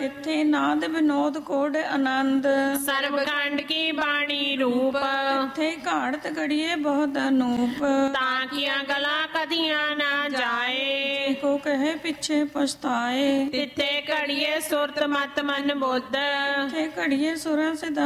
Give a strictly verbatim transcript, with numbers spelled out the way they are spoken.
ਕਿੱਥੇ ਨਾਦ ਵਿਨੋਦ ਕੋਡ ਆਨੰਦ। ਸਰਬ ਖੰਡ ਕੀ ਬਾਣੀ ਰੂਪ, ਕਿੱਥੇ ਘਾੜਤ ਘੜੀਏ ਬਹੁਤ ਅਨੂਪ। ਤਾਂ ਕੀਆਂ ਗਲਾਂ ਕਦੀਆਂ ਨਾ ਜਾਏ, ਕੋ ਕਹੇ ਪਿੱਛੇ ਪਛਤਾਏ। ਤਿੱਥੇ ਘੜੀਏ ਸੁਰਤ ਮਤ ਮਨ ਬੁੱਧ, ਕਿੱਥੇ ਘੜੀਏ ਸੁਰਾਂ ਸਿਧਾ